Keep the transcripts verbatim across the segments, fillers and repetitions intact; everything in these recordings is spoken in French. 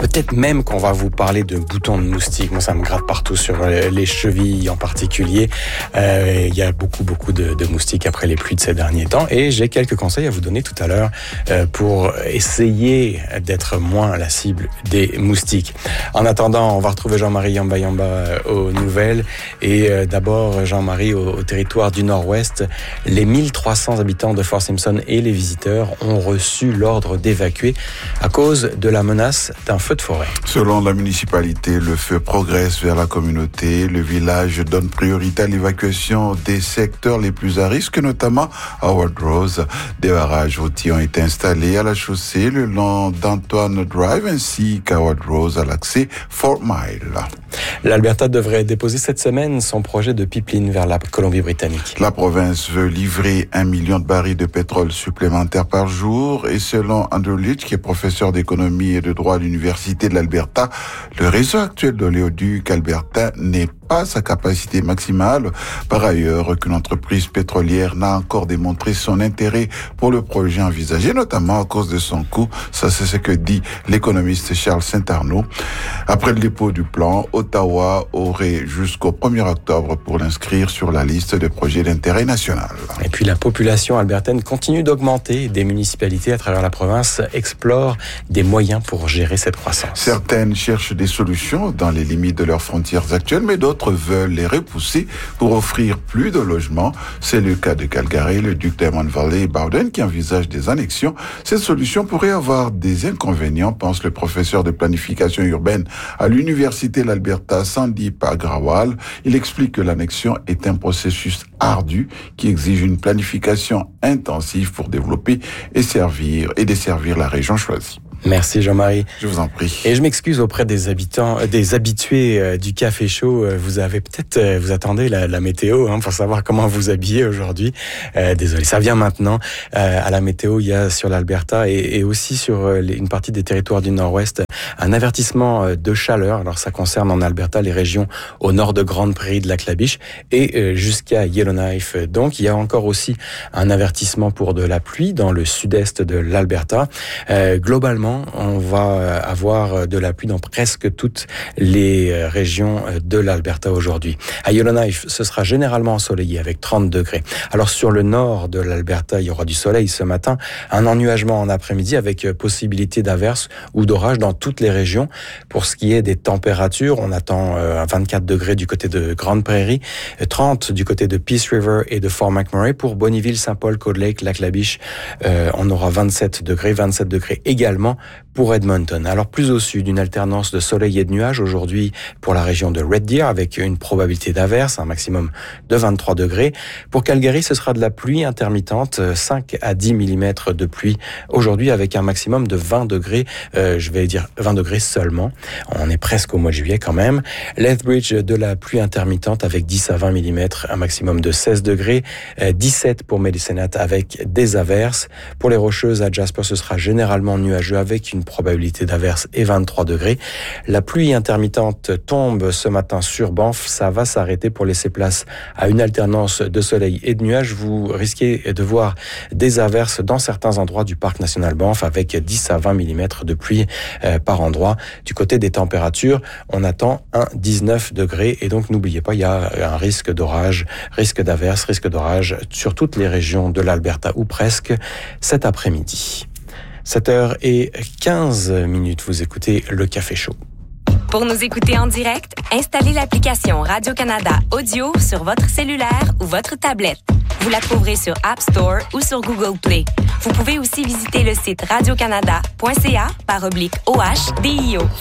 Peut-être même qu'on va vous parler de boutons de moustique. Moi, ça me gratte partout sur les chevilles en particulier. Euh, il y a beaucoup, beaucoup de, de moustiques après les pluies de ces derniers temps. Et j'ai quelques conseils à vous donner tout à l'heure euh, pour essayer d'être moins la cible des moustiques. En attendant, on va retrouver Jean-Marie Yamba Yamba aux nouvelles. Et euh, d'abord, Jean-Marie, au, au territoire du Nord-Ouest, les mille trois cents habitants de Fort Simpson et les visiteurs ont reçu l'ordre d'évacuer à cause de la menace d'un feu de forêt. Selon la municipalité, le feu progresse vers la communauté. Le village donne priorité à l'évacuation des secteurs les plus à risque, notamment à Howard Rose. Des barrages routiers ont été installés à la chaussée le long d'Antoine Drive ainsi qu'à Howard Rose à l'accès Fort Mile. L'Alberta devrait déposer cette semaine son projet de pipeline vers la Colombie-Britannique. La province veut livrer un million de barils de pétrole supplémentaires par jour et selon Andrew Leach, qui est professeur d'économie et de droit à l'Université de l'Alberta, le réseau actuel de l'oléoduc albertain n'est pas sa capacité maximale. Par ailleurs, aucune entreprise pétrolière n'a encore démontré son intérêt pour le projet envisagé, notamment à cause de son coût. Ça, c'est ce que dit l'économiste Charles Saint-Arnaud. Après le dépôt du plan, Ottawa aurait jusqu'au premier octobre pour l'inscrire sur la liste des projets d'intérêt national. Et puis la population albertaine continue d'augmenter. Des municipalités à travers la province explorent des moyens pour gérer cette croissance. Certaines cherchent des solutions dans les limites de leurs frontières actuelles, mais d'autres veulent les repousser pour offrir plus de logements. C'est le cas de Calgary, le duc d'Edmond Valley et Bowden qui envisagent des annexions. Cette solution pourrait avoir des inconvénients, pense le professeur de planification urbaine à l'Université de l'Alberta, Sandeep Agrawal. Il explique que l'annexion est un processus ardu qui exige une planification intensive pour développer et servir et desservir la région choisie. Merci Jean-Marie. Je vous en prie. Et je m'excuse auprès des habitants, des habitués euh, du Café Chaud. Vous avez peut-être, euh, vous attendez la, la météo hein, pour savoir comment vous habiller aujourd'hui. Euh, désolé, ça vient maintenant. Euh, à la météo, il y a sur l'Alberta et, et aussi sur euh, les, une partie des territoires du Nord-Ouest un avertissement euh, de chaleur. Alors ça concerne en Alberta les régions au nord de Grande Prairie, de la Clabiche et euh, jusqu'à Yellowknife. Donc il y a encore aussi un avertissement pour de la pluie dans le sud-est de l'Alberta. Euh, globalement, on va avoir de la pluie dans presque toutes les régions de l'Alberta aujourd'hui. À Yellowknife, ce sera généralement ensoleillé avec trente degrés. Alors sur le nord de l'Alberta, il y aura du soleil ce matin, un ennuagement en après-midi avec possibilité d'averses ou d'orages dans toutes les régions. Pour ce qui est des températures, on attend vingt-quatre degrés du côté de Grande Prairie, trente du côté de Peace River et de Fort McMurray. Pour Bonneville, Saint-Paul, Cold Lake, Lac La Biche, euh, on aura vingt-sept degrés, vingt-sept degrés également pour Edmonton. Alors plus au sud, une alternance de soleil et de nuages aujourd'hui pour la région de Red Deer avec une probabilité d'averse, un maximum de vingt-trois degrés. Pour Calgary, ce sera de la pluie intermittente, cinq à dix millimètres de pluie aujourd'hui avec un maximum de vingt degrés, euh, je vais dire vingt degrés seulement. On est presque au mois de juillet quand même. Lethbridge, de la pluie intermittente avec dix à vingt millimètres, un maximum de seize degrés, euh, dix-sept pour Medicine Hat avec des averses. Pour les Rocheuses, à Jasper, ce sera généralement nuageux avec une probabilité d'averse et vingt-trois degrés. La pluie intermittente tombe ce matin sur Banff. Ça va s'arrêter pour laisser place à une alternance de soleil et de nuages. Vous risquez de voir des averses dans certains endroits du parc national Banff avec dix à vingt millimètres de pluie euh, par endroit. Du côté des températures, on attend un dix-neuf degrés et donc n'oubliez pas, il y a un risque d'orage, risque d'averse, risque d'orage sur toutes les régions de l'Alberta ou presque cet après-midi. sept heures quinze minutes, vous écoutez le Café Chaud. Pour nous écouter en direct, installez l'application Radio-Canada Audio sur votre cellulaire ou votre tablette. Vous la trouverez sur App Store ou sur Google Play. Vous pouvez aussi visiter le site radiocanada point c a par oblique O H D I O.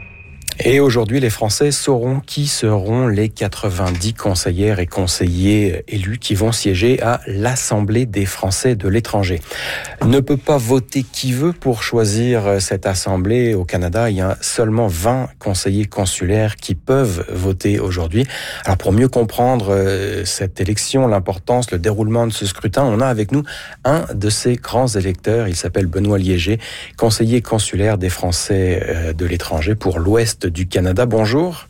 Et aujourd'hui, les Français sauront qui seront les quatre-vingt-dix conseillères et conseillers élus qui vont siéger à l'Assemblée des Français de l'étranger. Ne peut pas voter qui veut pour choisir cette assemblée. Au Canada, il y a seulement vingt conseillers consulaires qui peuvent voter aujourd'hui. Alors pour mieux comprendre cette élection, l'importance, le déroulement de ce scrutin, on a avec nous un de ces grands électeurs. Il s'appelle Benoît Liéger, conseiller consulaire des Français de l'étranger pour l'Ouest du Canada. Bonjour.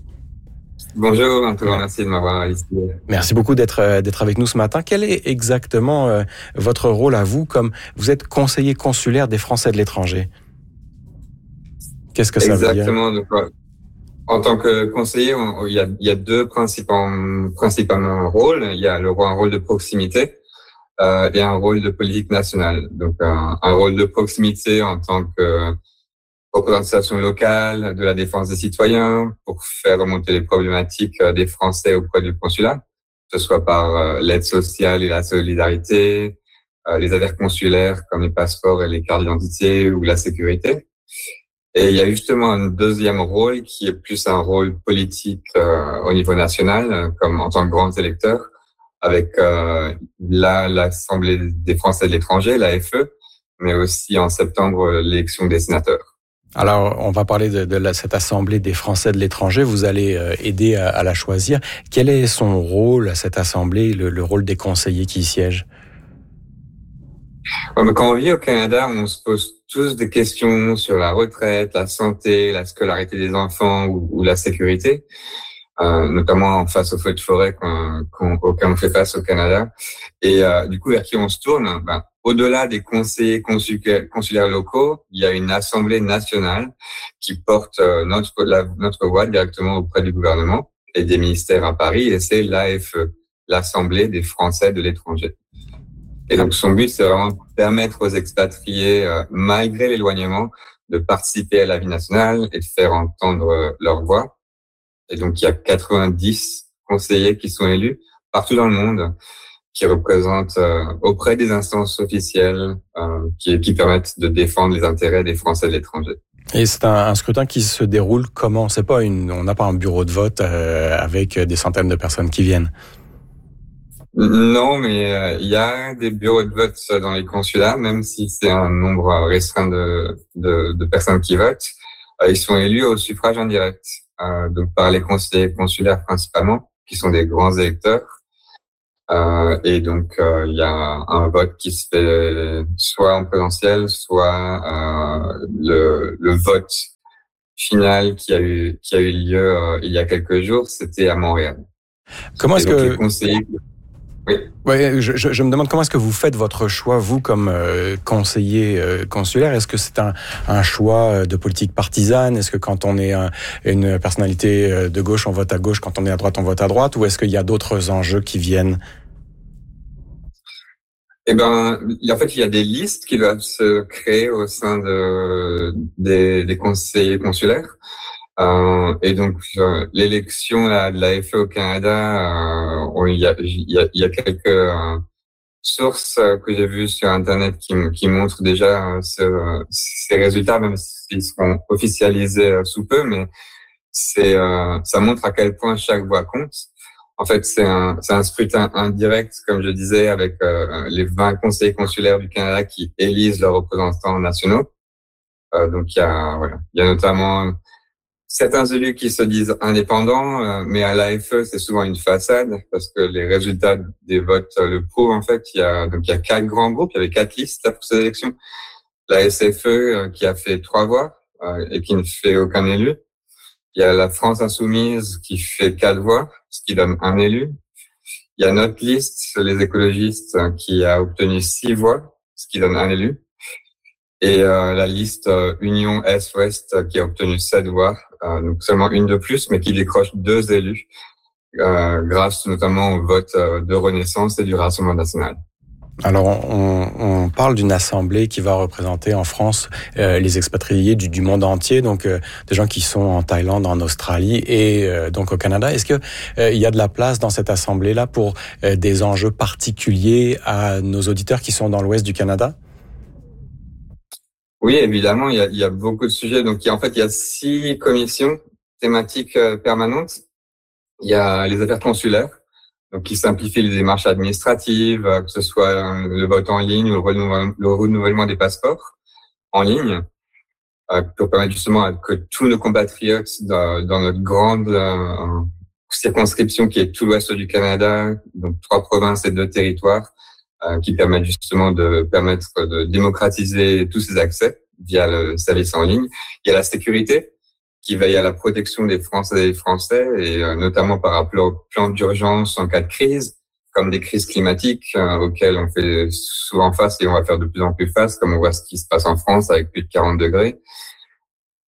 Bonjour, un tout grand merci de m'avoir ici. Merci beaucoup d'être d'être avec nous ce matin. Quel est exactement euh, votre rôle à vous, comme vous êtes conseiller consulaire des Français de l'étranger? Qu'est-ce que ça veut dire? Exactement. Donc, en tant que conseiller, on, il, y a, il y a deux principaux, principalement rôles. Il y a le, un rôle de proximité euh, et un rôle de politique nationale. Donc, un, un rôle de proximité en tant que représentation locale de la défense des citoyens pour faire remonter les problématiques des Français auprès du consulat, que ce soit par euh, l'aide sociale et la solidarité, euh, les affaires consulaires comme les passeports et les cartes d'identité ou la sécurité. Et il y a justement un deuxième rôle qui est plus un rôle politique euh, au niveau national, comme en tant que grand électeur, avec euh, la, l'Assemblée des Français de l'étranger, l'A F E, mais aussi en septembre l'élection des sénateurs. Alors, on va parler de, de la, cette Assemblée des Français de l'étranger. Vous allez euh, aider à, à la choisir. Quel est son rôle à cette Assemblée, le, le rôle des conseillers qui y siègent? Quand on vit au Canada, on se pose tous des questions sur la retraite, la santé, la scolarité des enfants ou, ou la sécurité, euh, notamment face aux feux de forêt qu'on, qu'on, auxquels on fait face au Canada. Et euh, du coup, vers qui on se tourne? Ben, au-delà des conseillers consulaires, consulaires locaux, il y a une assemblée nationale qui porte euh, notre, la, notre voix directement auprès du gouvernement et des ministères à Paris, et c'est l'A F E, l'Assemblée des Français de l'étranger. Et donc, son but, c'est vraiment de permettre aux expatriés, euh, malgré l'éloignement, de participer à la vie nationale et de faire entendre euh, leur voix. Et donc, il y a quatre-vingt-dix conseillers qui sont élus partout dans le monde, qui représentent euh, auprès des instances officielles, euh, qui, qui permettent de défendre les intérêts des Français de l'étranger. Et c'est un, un scrutin qui se déroule comment? C'est pas une, on n'a pas un bureau de vote euh, avec des centaines de personnes qui viennent. Non, mais il euh, y a des bureaux de vote dans les consulats, même si c'est un nombre restreint de, de, de personnes qui votent. Euh, ils sont élus au suffrage en direct, euh, donc par les conseillers consulaires principalement, qui sont des grands électeurs. Euh, et donc il euh, y a un, un vote qui se fait soit en présentiel, soit euh, le, le vote final qui a eu qui a eu lieu euh, il y a quelques jours, c'était à Montréal. Comment est-ce et donc, que les conseillers Oui. Ouais, je, je, je me demande comment est-ce que vous faites votre choix, vous, comme euh, conseiller euh, consulaire. Est-ce que c'est un, un choix de politique partisane? Est-ce que quand on est un, une personnalité de gauche, on vote à gauche? Quand on est à droite, on vote à droite? Ou est-ce qu'il y a d'autres enjeux qui viennent? Eh ben, en fait, il y a des listes qui doivent se créer au sein de, des, des conseillers consulaires. Euh, et donc, euh, l'élection là, de l'A F E au Canada, euh, il, y a, il, y a, il y a quelques euh, sources que j'ai vues sur Internet qui, qui montrent déjà euh, ce, ces résultats, même s'ils seront officialisés euh, sous peu, mais c'est, euh, ça montre à quel point chaque voix compte. En fait, c'est un, c'est un scrutin indirect, comme je disais, avec euh, les vingt conseillers consulaires du Canada qui élisent leurs représentants nationaux. Euh, donc, il y a, voilà, il y a notamment certains élus qui se disent indépendants, euh, mais à l'A F E, c'est souvent une façade parce que les résultats des votes le prouvent. En fait, il y a donc il y a quatre grands groupes, il y avait quatre listes là, pour ces élections. La S F E euh, qui a fait trois voix euh, et qui ne fait aucun élu. Il y a la France Insoumise qui fait quatre voix, ce qui donne un élu. Il y a notre liste, les écologistes, qui a obtenu six voix, ce qui donne un élu. Et euh, la liste euh, Union Est-Ouest qui a obtenu sept voix, euh, donc seulement une de plus, mais qui décroche deux élus, euh, grâce notamment au vote euh, de Renaissance et du Rassemblement national. Alors, on, on parle d'une assemblée qui va représenter en France euh, les expatriés du, du monde entier, donc euh, des gens qui sont en Thaïlande, en Australie et euh, donc au Canada. Est-ce que euh, il y a de la place dans cette assemblée-là pour euh, des enjeux particuliers à nos auditeurs qui sont dans l'ouest du Canada? Oui, évidemment, il y a, il y a beaucoup de sujets. Donc, il y a, en fait, il y a six commissions thématiques euh, permanentes. Il y a les affaires consulaires, donc qui simplifient les démarches administratives, que ce soit le vote en ligne ou le renouvellement, le renouvellement des passeports en ligne, euh, pour permettre justement que tous nos compatriotes dans, dans notre grande euh, circonscription qui est tout l'ouest du Canada, donc trois provinces et deux territoires, euh, qui permettent justement de permettre de démocratiser tous ces accès via le service en ligne. Il y a la sécurité, qui veille à la protection des Français et des Français, et euh, notamment par rapport au plan d'urgence en cas de crise, comme des crises climatiques euh, auxquelles on fait souvent face et on va faire de plus en plus face, comme on voit ce qui se passe en France avec plus de quarante degrés.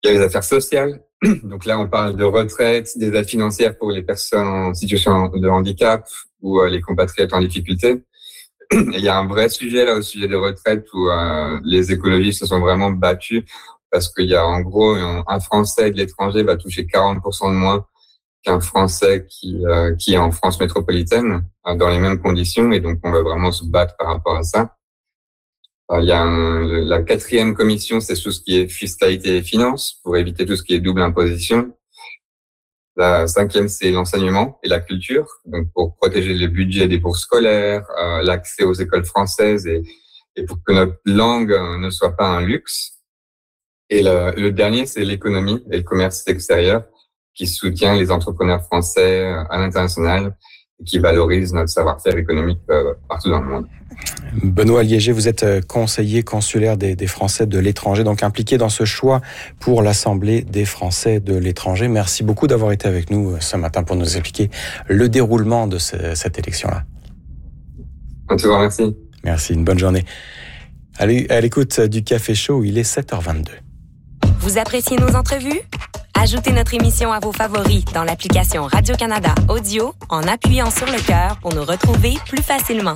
Il y a les affaires sociales. Donc là, on parle de retraite, des aides financières pour les personnes en situation de handicap ou euh, les compatriotes en difficulté. Et il y a un vrai sujet là au sujet des retraites où euh, les écologistes se sont vraiment battus parce qu'il y a en gros un, un Français de l'étranger va toucher quarante pour cent de moins qu'un Français qui euh, qui est en France métropolitaine euh, dans les mêmes conditions, et donc on va vraiment se battre par rapport à ça. Il y a un, la quatrième commission, c'est tout ce qui est fiscalité et finances, pour éviter tout ce qui est double imposition. La cinquième, c'est l'enseignement et la culture, donc pour protéger les budgets des bourses scolaires, euh, l'accès aux écoles françaises et, et pour que notre langue ne soit pas un luxe. Et le, le dernier, c'est l'économie et le commerce extérieur, qui soutient les entrepreneurs français à l'international et qui valorise notre savoir-faire économique euh, partout dans le monde. Benoît Liéger, vous êtes conseiller consulaire des, des Français de l'étranger, donc impliqué dans ce choix pour l'Assemblée des Français de l'étranger. Merci beaucoup d'avoir été avec nous ce matin pour nous expliquer le déroulement de ce, cette élection-là. Un tout grand merci. Merci, une bonne journée. Allez, à l'écoute du Café Show, il est sept heures vingt-deux. Vous appréciez nos entrevues? Ajoutez notre émission à vos favoris dans l'application Radio-Canada Audio en appuyant sur le cœur pour nous retrouver plus facilement.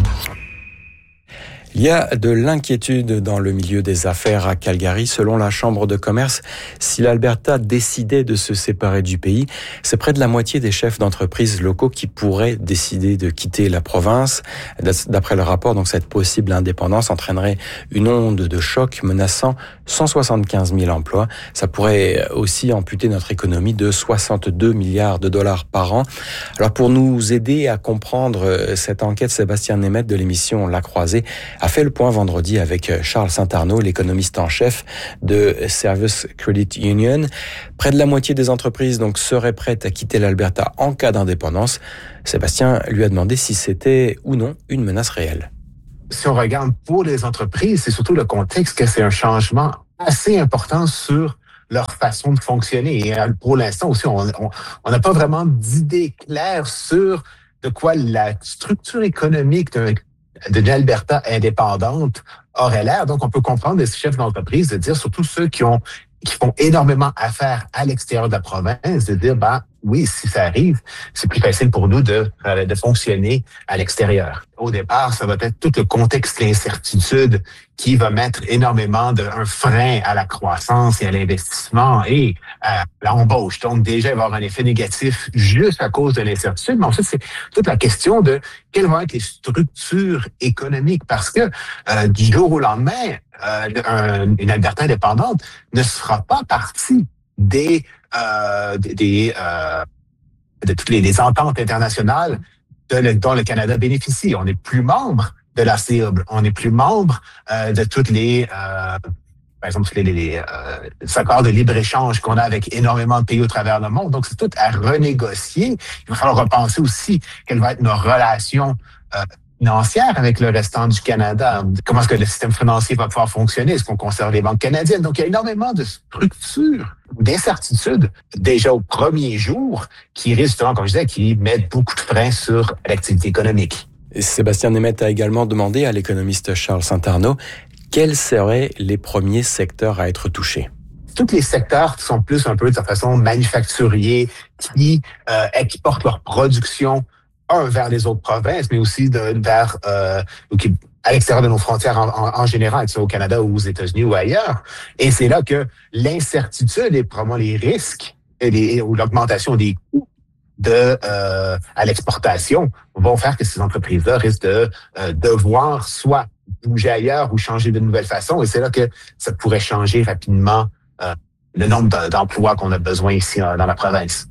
Il y a de l'inquiétude dans le milieu des affaires à Calgary. Selon la Chambre de commerce, si l'Alberta décidait de se séparer du pays, c'est près de la moitié des chefs d'entreprises locaux qui pourraient décider de quitter la province. D'après le rapport, donc, cette possible indépendance entraînerait une onde de choc menaçant cent soixante-quinze mille emplois. Ça pourrait aussi amputer notre économie de soixante-deux milliards de dollars par an. Alors, pour nous aider à comprendre cette enquête, Sébastien Nemeth de l'émission La Croisée a fait le point vendredi avec Charles Saint-Arnaud, l'économiste en chef de Service Credit Union. Près de la moitié des entreprises donc seraient prêtes à quitter l'Alberta en cas d'indépendance. Sébastien lui a demandé si c'était ou non une menace réelle. Si on regarde pour les entreprises, c'est surtout le contexte que c'est un changement assez important sur leur façon de fonctionner. Et pour l'instant aussi, on n'a pas vraiment d'idée claire sur de quoi la structure économique d'un de l'Alberta indépendante aurait l'air. Donc, on peut comprendre les chefs d'entreprise de dire, surtout ceux qui ont qui font énormément affaire à l'extérieur de la province, de dire, ben oui, si ça arrive, c'est plus facile pour nous de, de fonctionner à l'extérieur. Au départ, ça va être tout le contexte d'incertitude qui va mettre énormément de un frein à la croissance et à l'investissement et à l'embauche. Donc, déjà, il va y avoir un effet négatif juste à cause de l'incertitude. Mais ensuite, c'est toute la question de quelles vont être les structures économiques. Parce que euh, du jour au lendemain, euh, un, une Alberta indépendante ne sera pas partie des euh, des, des euh, de toutes les, les ententes internationales de le, dont le Canada bénéficie. On n'est plus membre de la C I B, on n'est plus membre euh, de toutes les euh, par exemple les, les, les euh, accords de libre-échange qu'on a avec énormément de pays au travers le monde. Donc c'est tout à renégocier. Il va falloir repenser aussi quelles vont être nos relations euh, financière avec le restant du Canada. Comment est-ce que le système financier va pouvoir fonctionner? Est-ce qu'on conserve les banques canadiennes? Donc, il y a énormément de structures, d'incertitudes, déjà au premier jour, qui risquent, justement, comme je disais, qui mettent beaucoup de freins sur l'activité économique. Et Sébastien Nemeth a également demandé à l'économiste Charles Saint-Arnaud quels seraient les premiers secteurs à être touchés. Tous les secteurs qui sont plus un peu de façon manufacturier, qui euh, exportent leur production un, vers les autres provinces, mais aussi de, vers euh, okay, à l'extérieur de nos frontières en, en, en général, que ce soit au Canada ou aux États-Unis ou ailleurs. Et c'est là que l'incertitude et probablement les risques et les, ou l'augmentation des coûts de euh, à l'exportation vont faire que ces entreprises-là risquent de euh, devoir soit bouger ailleurs ou changer de nouvelles façons. Et c'est là que ça pourrait changer rapidement euh, le nombre d'emplois qu'on a besoin ici dans la province.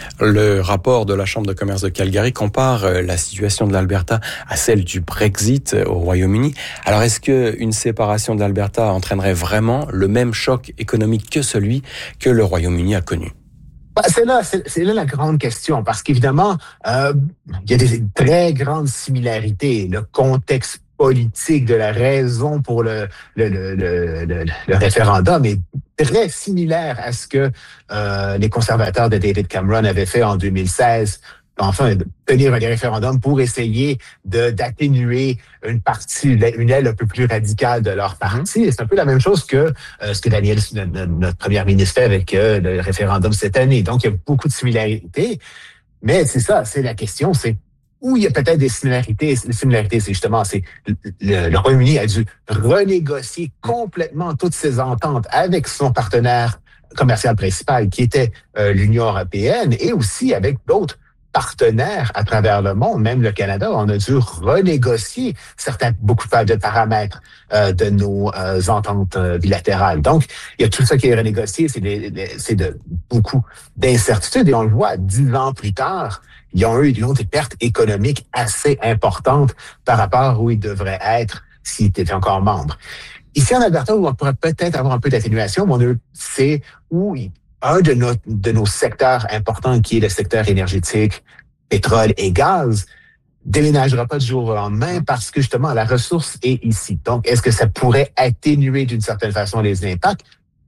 Le rapport de la Chambre de commerce de Calgary compare la situation de l'Alberta à celle du Brexit au Royaume-Uni. Alors, est-ce qu'une séparation de l'Alberta entraînerait vraiment le même choc économique que celui que le Royaume-Uni a connu? C'est là, c'est, c'est là la grande question, parce qu'évidemment, euh, il y a des très grandes similarités. Le contexte politique de la raison pour le, le, le, le, le, le référendum est très similaire à ce que euh, les conservateurs de David Cameron avaient fait en deux mille seize enfin, tenir des référendums pour essayer de, d'atténuer une partie, une aile un peu plus radicale de leur parti. Et c'est un peu la même chose que euh, ce que Daniel, notre, notre première ministre, fait avec euh, le référendum cette année. Donc, il y a beaucoup de similarités. Mais c'est ça, c'est la question, c'est où il y a peut-être des similarités. Les similarités, c'est justement, c'est le, le Royaume-Uni a dû renégocier complètement toutes ses ententes avec son partenaire commercial principal, qui était euh, l'Union européenne, et aussi avec d'autres partenaires à travers le monde, même le Canada. On a dû renégocier certains, beaucoup de paramètres euh, de nos euh, ententes euh, bilatérales. Donc, il y a tout ça qui est renégocié, c'est, des, des, c'est de beaucoup d'incertitudes. Et on le voit, dix ans plus tard, ils ont eu ils ont des pertes économiques assez importantes par rapport à où ils devraient être s'ils étaient encore membres. Ici en Alberta, où on pourrait peut-être avoir un peu d'atténuation, on a, c'est où un de nos, de nos secteurs importants, qui est le secteur énergétique, pétrole et gaz, déménagera pas du jour au lendemain parce que justement la ressource est ici. Donc, est-ce que ça pourrait atténuer d'une certaine façon les impacts?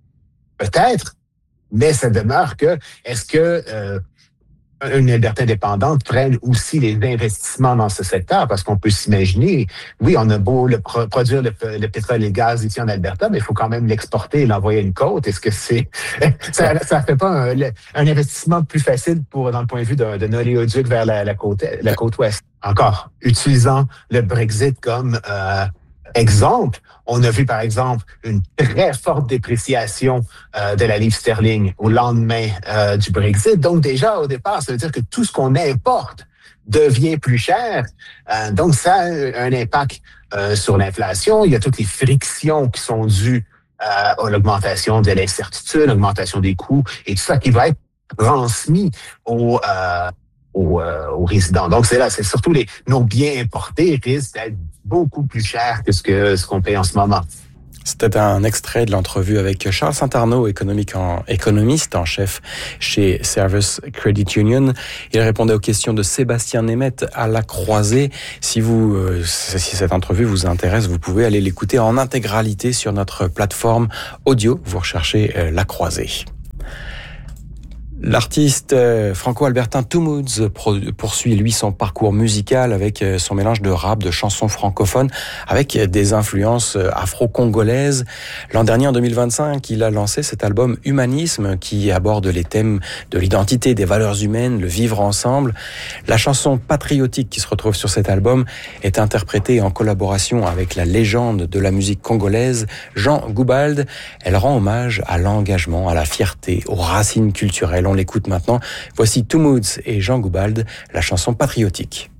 Peut-être, mais ça demeure que, est-ce que euh, une Alberta indépendante prenne aussi les investissements dans ce secteur, parce qu'on peut s'imaginer, oui, on a beau le pro- produire le, le pétrole et le gaz ici en Alberta, mais il faut quand même l'exporter et l'envoyer à une côte. Est-ce que c'est ça, ça fait pas un, un investissement plus facile pour dans le point de vue d'un, d'un oléoduc vers la, la côte la côte ouest? Encore, utilisant le Brexit comme euh, exemple, on a vu, par exemple, une très forte dépréciation euh, de la livre sterling au lendemain euh, du Brexit. Donc, déjà, au départ, ça veut dire que tout ce qu'on importe devient plus cher. Euh, donc, ça a un impact euh, sur l'inflation. Il y a toutes les frictions qui sont dues euh, à l'augmentation de l'incertitude, l'augmentation des coûts et tout ça qui va être transmis aux... Euh, Aux, euh, aux résidents. Donc, c'est là, c'est surtout les, nos biens importés risquent d'être beaucoup plus chers que ce, que ce qu'on paye en ce moment. C'était un extrait de l'entrevue avec Charles Saint-Arnaud, économique en, économiste en chef chez Service Credit Union. Il répondait aux questions de Sébastien Nemeth à La Croisée. Si vous, euh, si cette entrevue vous intéresse, vous pouvez aller l'écouter en intégralité sur notre plateforme audio. Vous recherchez euh, La Croisée. L'artiste franco-albertain Two Moods poursuit, lui, son parcours musical avec son mélange de rap, de chansons francophones, avec des influences afro-congolaises. L'an dernier, en deux mille vingt-cinq, il a lancé cet album Humanisme, qui aborde les thèmes de l'identité, des valeurs humaines, le vivre ensemble. La chanson patriotique qui se retrouve sur cet album est interprétée en collaboration avec la légende de la musique congolaise, Jean Goubald. Elle rend hommage à l'engagement, à la fierté, aux racines culturelles. On l'écoute maintenant. Voici Two Moods et Jean Goubald, la chanson patriotique.